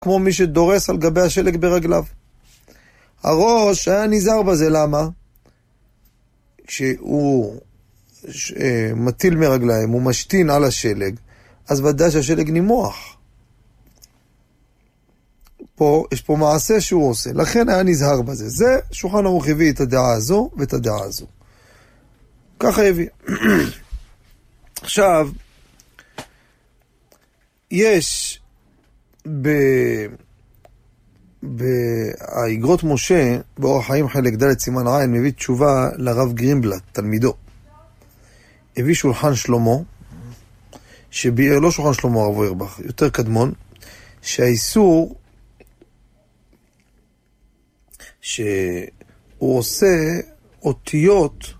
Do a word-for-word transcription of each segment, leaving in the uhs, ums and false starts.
כמו מי שדורס על גבי השלג ברגליו. הראש היה נזהר בזה, למה? כשהוא מטיל מרגליים, הוא משתין על השלג, אז ודאי שהשלג נימוח. פה, יש פה מעשה שהוא עושה, לכן היה נזהר בזה. זה שולחן ערוך הביא את הדעה הזו ואת הדעה הזו. ככה הביא. עכשיו, יש ב... באגרות משה, באורח חיים חלק ד' סימן עין, מביא תשובה לרב גרינבלט, תלמידו. הביא שולחן שלמה, שביאר, לא שולחן שלמה הרב אוירבך, יותר קדמון, שהאיסור שהוא עושה אותיות,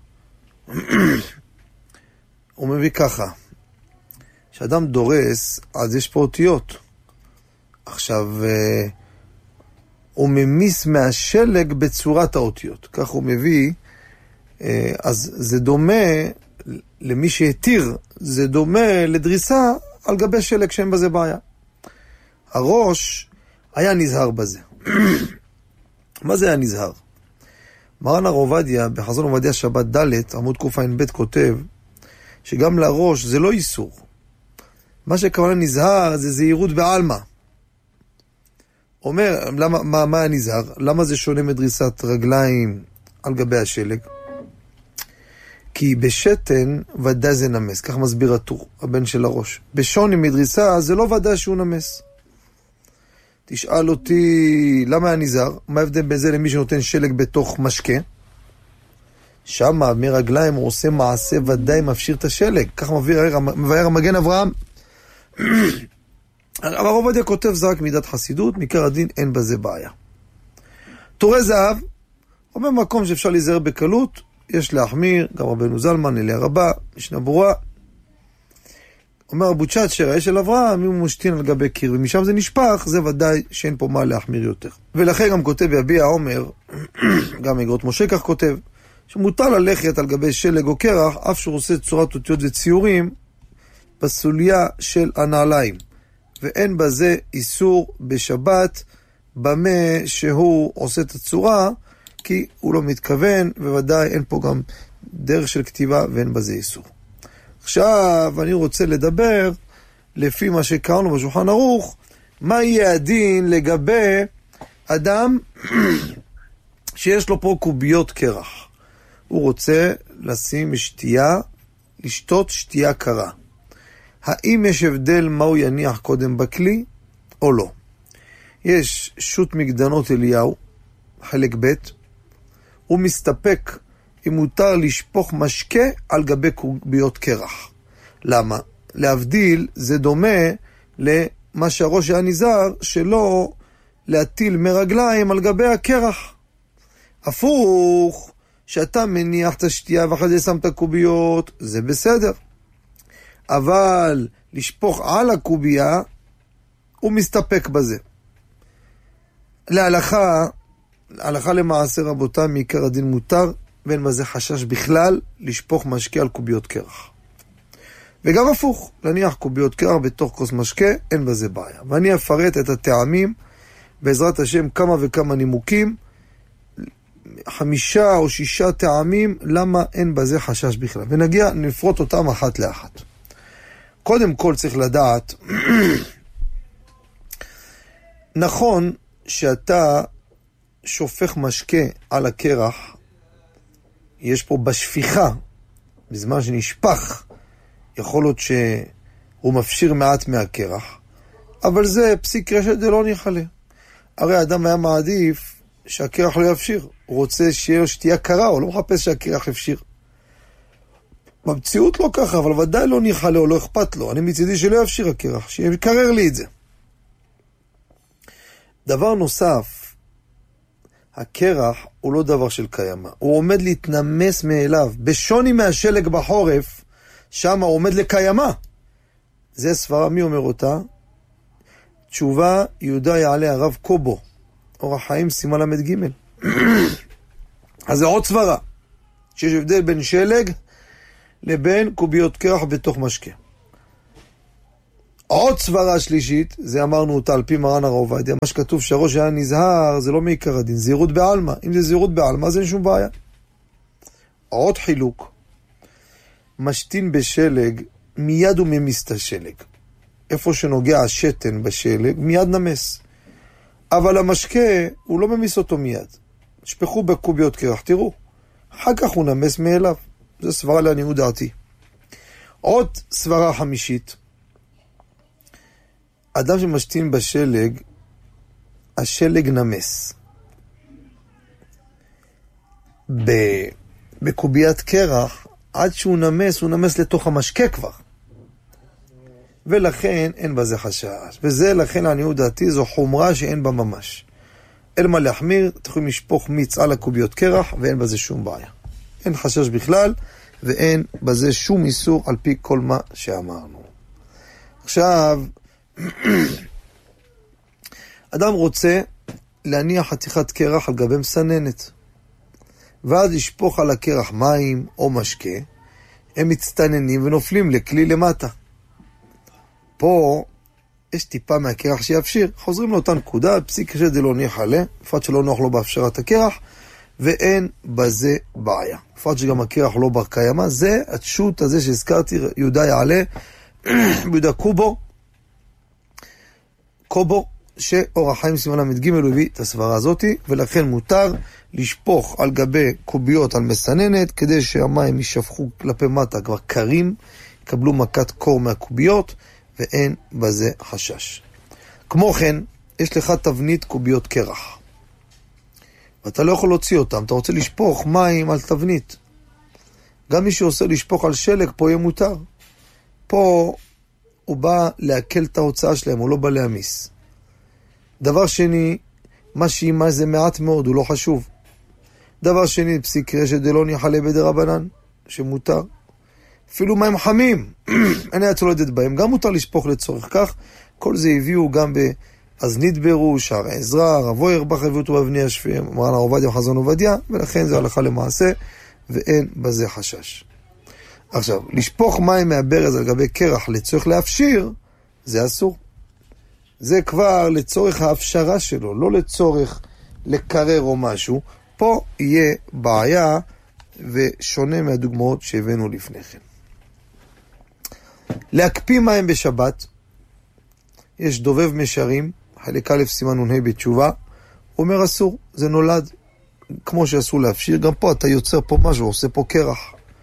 הוא מביא ככה, שאדם דורס, אז יש פה אותיות. עכשיו, הוא ממיס מהשלג בצורת האותיות. כך הוא מביא, אז זה דומה למי שהתיר, זה דומה לדריסה על גבי שלג שאין בזה בעיה. הראש היה נזהר בזה. מה זה היה נזהר? מרן הר עובדיה, בחזון עובדיה שבת ד' עמוד קע"ב כותב, שגם לראש זה לא איסור. מה שכוונה נזהר זה זהירות בעלמא. אומר, למה, מה, מה הנזהר? למה זה שונה מדריסת רגליים על גבי השלג? כי בשתן ודאי זה נמס, כך מסביר הטור, הבן של הראש. בשוני מדריסה זה לא ודאי שהוא נמס. תשאל אותי, למה היה נזהר? מה ההבדל בזה למי שנותן שלג בתוך משקה? שמה מרגליים הוא עושה מעשה ודאי מפשיר את השלג, כך מבאר המגן אברהם. הרב עובדיה כותב זה רק מידת חסידות, מעיקר הדין אין בזה בעיה. תורי זהב, אומר מקום שאפשר להיזהר בקלות, יש להחמיר, גם רבנו זלמן, אליה רבה, משנה ברורה. אומר אבו צ'אצ'ר, האש של אברהם, אם הוא משתין על גבי קיר, ומשם זה נשפך, זה ודאי שאין פה מה להחמיר יותר. ולכן גם כותב יביע עומר, גם אגרות משה כך כותב, שמותר ללכת על גבי שלג או קרח, אף שהוא עושה צורת אותיות וציורים, בסוליה של הנעליים. ואין בזה איסור בשבת, במה שהוא עושה את הצורה, כי הוא לא מתכוון, וודאי אין פה גם דרך של כתיבה, ואין בזה איסור. עכשיו אני רוצה לדבר, לפי מה שקראנו בשולחן ערוך, מה יהיה הדין לגבי אדם שיש לו פה קוביות קרח. הוא רוצה לשים שתייה, לשתות שתייה קרה. האם יש הבדל מה הוא יניח קודם בכלי, או לא? יש שו"ת מגדנות אליהו, חלק ב', הוא מסתפק אם מותר לשפוך משקה על גבי קוביות קרח. למה? להבדיל זה דומה למה שהראש היה נזהר, שלא להטיל מרגליים על גבי הקרח. הפוך, שאתה מניח את השתייה ואחרי זה שם את הקוביות, זה בסדר. אבל לשפוך על הקובייה, הוא מסתפק בזה. להלכה, הלכה למעשה רבותה, מעיקר הדין מותר, ואין בזה חשש בכלל לשפוך משקה על קוביות קרח. וגם הפוך, להניח קוביות קרח בתוך כוס משקה, אין בזה בעיה. ואני אפרט את הטעמים, בעזרת השם כמה וכמה נימוקים, חמישה או שישה טעמים, למה אין בזה חשש בכלל. ונגיע, נפרוט אותם אחת לאחת. קודם כל צריך לדעת, נכון שאתה שופך משקה על הקרח, יש פה בשפיכה, בזמן שנשפך, יכול להיות שהוא מפשיר מעט מהקרח, אבל זה פסיק רשת דלא ניחלה. הרי האדם היה מעדיף שהקרח לא יפשיר, הוא רוצה שיהיה שתייה קרה, הוא לא מחפש שהקרח יפשיר. במציאות לא ככה, אבל ודאי לא ניחלה או לא אכפת לו, אני מצידי שלא יפשיר הקרח, שיקרר לי את זה. דבר נוסף, הקרח הוא לא דבר של קיימה, הוא עומד להתנמס מאליו, בשוני מהשלג בחורף, שם הוא עומד לקיימה. זה סברה, מי אומר אותה? תשובה יהודה יעלה הרב קובו, אורח חיים סימן למד ג'. אז זה עוד סברה, שיש הבדל בין שלג לבין קוביות קרח בתוך משקה. עוד סברה שלישית, זה אמרנו אותה על פי מרן הרב עובדיה, מה שכתוב שהראש היה נזהר, זה לא מעיקר הדין, זהירות בעלמא. אם זה זהירות בעלמא, אז אין שום בעיה. עוד חילוק, משתין בשלג, מיד הוא ממיס את השלג. איפה שנוגע השתן בשלג, מיד נמס. אבל המשקה, הוא לא ממיס אותו מיד. שפכו בקוביות קרח, תראו. אחר כך הוא נמס מאליו. זה סברה לעניות דעתי. עוד סברה חמישית, אדם שמשתין בשלג, השלג נמס. בקוביית קרח, עד שהוא נמס, הוא נמס לתוך המשקה כבר. ולכן אין בזה חשש. וזה לכן לעניות דעתי זו חומרה שאין בה ממש. אין מה להחמיר, אתם יכולים לשפוך מיץ על הקוביות קרח, ואין בזה שום בעיה. אין חשש בכלל, ואין בזה שום איסור על פי כל מה שאמרנו. עכשיו, אדם רוצה להניח חתיכת קרח על גבי מסננת, ואז לשפוך על הקרח מים או משקה, הם מצטננים ונופלים לכלי למטה. פה יש טיפה מהקרח שיאפשר, חוזרים לאותה נקודה, פסיק קשה זה לא ניח עליה, בפרט שלא נוח לו באפשרת הקרח, ואין בזה בעיה. בפרט שגם הקרח לא בר קיימא, זה התשוט הזה שהזכרתי, יהודה יעלה, ביהודה קובו, קובו, שאור החיים סימן למד ג' הוא הביא את הסברה הזאת, ולכן מותר לשפוך על גבי קוביות על מסננת, כדי שהמים יישפכו כלפי מטה כבר קרים, יקבלו מכת קור מהקוביות, ואין בזה חשש. כמו כן, יש לך תבנית קוביות קרח. ואתה לא יכול להוציא אותם, אתה רוצה לשפוך מים על תבנית. גם מי שעושה לשפוך על שלג, פה יהיה מותר. פה הוא בא להקל את ההוצאה שלהם, הוא לא בא להמיס. דבר שני, מה שימה זה מעט מאוד, הוא לא חשוב. דבר שני, פסיק רשת דלא ניחלה בדרבנן, שמותר. אפילו מים חמים, אין היה צולדת בהם, גם מותר לשפוך לצורך כך. כל זה הביאו גם אז נדברו, שער העזרא, רב אוירבך הביאו אותו באבני השפיה, מרן הרב עובדיה וחזון עובדיה, ולכן זה הלכה למעשה, ואין בזה חשש. עכשיו, לשפוך מים מהברז על גבי קרח לצורך להפשיר, זה אסור. זה כבר לצורך ההפשרה שלו, לא לצורך לקרר או משהו. פה יהיה בעיה ושונה מהדוגמאות שהבאנו לפני כן. להקפיא מים בשבת, יש דובב משרים, חלק א' סימן נ"ה בתשובה, הוא אומר אסור, זה נולד, כמו שאסור להפשיר, גם פה אתה יוצר פה משהו, עושה פה קרח.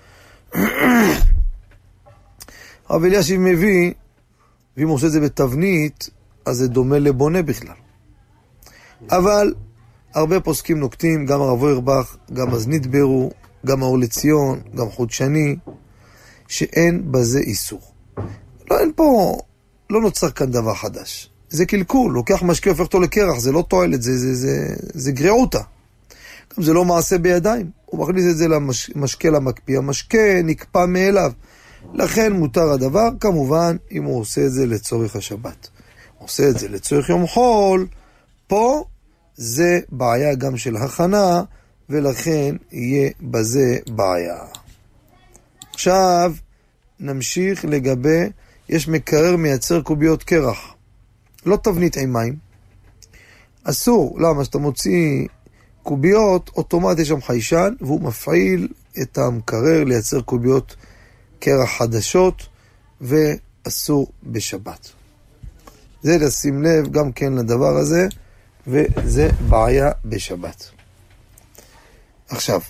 הרב אלישיב מביא, ואם הוא עושה את זה בתבנית, אז זה דומה לבונה בכלל. אבל הרבה פוסקים נוקטים, גם הרב אוירבך, גם אז נדברו, גם האור לציון, גם חודשני, שאין בזה איסור. לא, אין פה, לא נוצר כאן דבר חדש. זה קלקול, לוקח משקה, הופך אותו לקרח, זה לא תועלת, זה, זה, זה, זה גריעותה. גם זה לא מעשה בידיים. הוא מכניס את זה למשקה למקפיא, המשקה נקפא מאליו. לכן מותר הדבר, כמובן, אם הוא עושה את זה לצורך השבת. הוא עושה את זה לצורך יום חול, פה זה בעיה גם של הכנה, ולכן יהיה בזה בעיה. עכשיו נמשיך לגבי, יש מקרר מייצר קוביות קרח. לא תבנית עם מים. אסור, למה? שאתה מוציא קוביות, אוטומט יש שם חיישן, והוא מפעיל את המקרר לייצר קוביות קרח חדשות, ואסור בשבת. זה לשים לב גם כן לדבר הזה, וזה בעיה בשבת. עכשיו,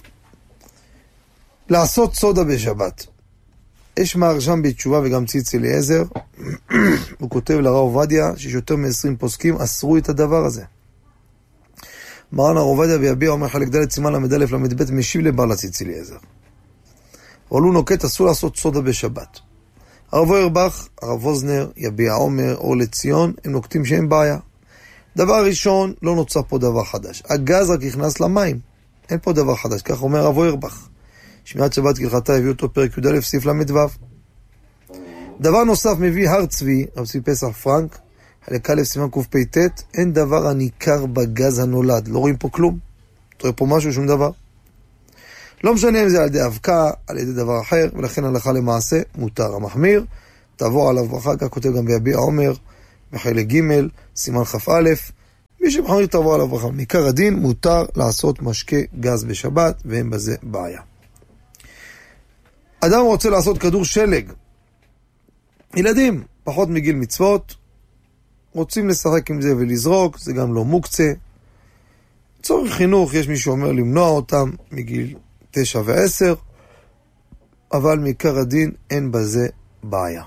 לעשות סודה בשבת. יש מהרשם בתשובה וגם ציץ אליעזר, הוא כותב לרב עובדיה, שיש יותר מ-עשרים פוסקים, אסרו את הדבר הזה. מרן הרב עובדיה ויביע אומר חלק ד' סימן למד א' למד ב' משיב לבעל ציץ אליעזר. אבל הוא נוקט, אסור לעשות סודה בשבת. הרב אוירבך, הרב אוזנר, יביע עומר, אור לציון, הם נוקטים שאין בעיה. דבר ראשון, לא נוצר פה דבר חדש. הגז רק נכנס למים. אין פה דבר חדש, כך אומר הרב אוירבך. שמירת שבת כהלכתה הביא אותו פרק י"א סעיף למד ו'. דבר נוסף מביא הר צבי, רב צבי פסח פרנק, חלק א' סימן קפ"ט, אין דבר הניכר בגז הנולד. לא רואים פה כלום. אתה רואה פה משהו, שום דבר. לא משנה אם זה על ידי אבקה, על ידי דבר אחר, ולכן הלכה למעשה מותר. המחמיר, תעבור עליו ברכה, כך כותב גם ביביע עומר, בחלק ג', סימן כ"א, מי שמחמיר תעבור עליו ברכה. מעיקר הדין מותר לעשות משקה גז בשבת, ואין בזה בעיה. אדם רוצה לעשות כדור שלג, ילדים, פחות מגיל מצוות, רוצים לשחק עם זה ולזרוק, זה גם לא מוקצה. צורך חינוך, יש מי שאומר למנוע אותם מגיל תשע ועשר, אבל מעיקר הדין אין בזה בעיה.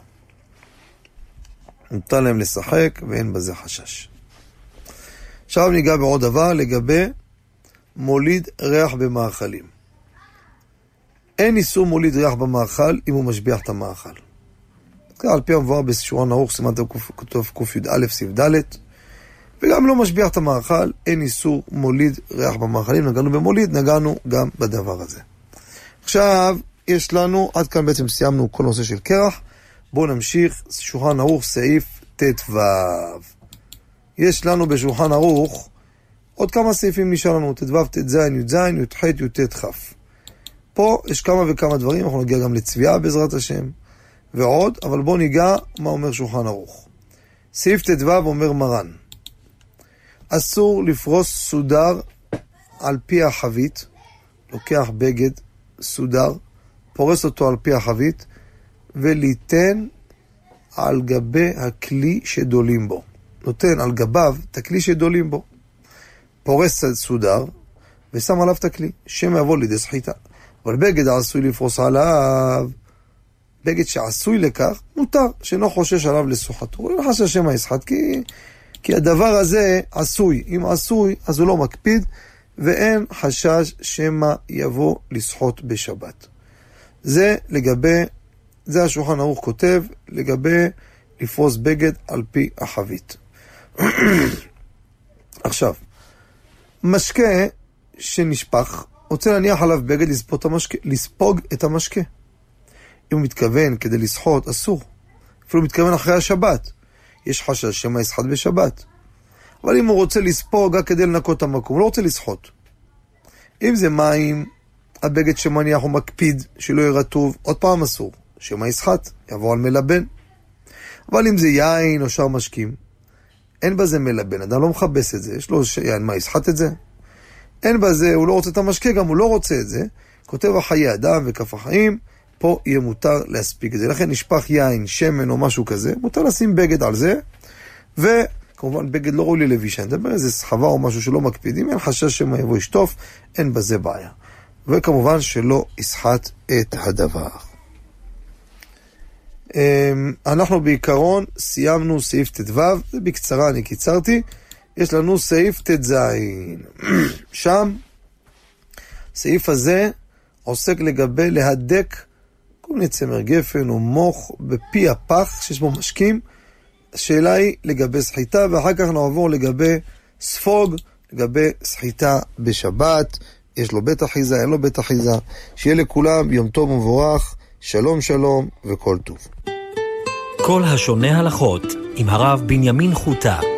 מותר להם לשחק ואין בזה חשש. עכשיו ניגע בעוד דבר לגבי מוליד ריח במאכלים. אין איסור מוליד ריח במאכל אם הוא משביח את המאכל. על פי המבואר בשולחן ערוך סימן קי"א סעיף ד', וגם לא משביח את המאכל, אין איסור מוליד ריח במאכלים. נגענו במוליד, נגענו גם בדבר הזה. עכשיו יש לנו, עד כאן בעצם סיימנו כל נושא של קרח. בואו נמשיך, שולחן ערוך סעיף ט"ו. יש לנו בשולחן ערוך עוד כמה סעיפים נשאר לנו, ט"ו, ט"ז, י"ז, י"ח, י"ט, כ'. פה יש כמה וכמה דברים, אנחנו נגיע גם לצביעה בעזרת השם ועוד, אבל בואו ניגע מה אומר שולחן ערוך. סעיף ט"ו אומר מרן, אסור לפרוס סודר על פי החבית, לוקח בגד סודר, פורס אותו על פי החבית, וליתן על גבי הכלי שדולים בו. נותן על גביו את הכלי שדולים בו. פורס סודר, ושם עליו את הכלי, שם יבוא לידי סחיטה. אבל בגד עשוי לפרוס עליו, בגד שעשוי לכך, מותר, שאינו חושש עליו לסוחתו. הוא לא חשש שמה יסחט, כי, כי הדבר הזה עשוי. אם עשוי, אז הוא לא מקפיד, ואין חשש שמה יבוא לסחוט בשבת. זה לגבי, זה השולחן ערוך כותב, לגבי לפרוס בגד על פי החבית. עכשיו, משקה שנשפך, רוצה להניח עליו בגד לספוג את המשקה, לספוג את המשקה. אם הוא מתכוון כדי לסחוט, אסור. אפילו מתכוון אחרי השבת. יש חשש שמה יסחט בשבת. אבל אם הוא רוצה לספוג רק כדי לנקות את המקום, הוא לא רוצה לסחוט. אם זה מים, הבגד שמניח הוא מקפיד שלא יהיה רטוב, עוד פעם אסור. שמה יסחט, יבוא על מלבן. אבל אם זה יין או שאר משקים, אין בזה מלבן, אדם לא מחבס את זה, יש לו יין, מה יסחט את זה? אין בזה, הוא לא רוצה את המשקה, גם הוא לא רוצה את זה. כותב החיי אדם וכף החיים, פה יהיה מותר להספיק את זה. לכן נשפך יין, שמן או משהו כזה, מותר לשים בגד על זה, וכמובן בגד לא ראוי ללבישה, נדבר איזה סחבה או משהו שלא מקפידים, אין חשש שמה יבוא ישטוף, אין בזה בעיה. וכמובן שלא יסחט את הדבר. אנחנו בעיקרון סיימנו סעיף ט"ו, זה בקצרה אני קיצרתי, יש לנו סעיף ט"ז. שם, סעיף הזה עוסק לגבי להדק כל מיני צמר גפן או מוח בפי הפח שיש בו משקים. השאלה היא לגבי סחיטה, ואחר כך נעבור לגבי ספוג, לגבי סחיטה בשבת. יש לו בית אחיזה, אין לו בית אחיזה. שיהיה לכולם יום טוב ומבורך, שלום שלום וכל טוב. כל השונה הלכות עם הרב בנימין חוטה.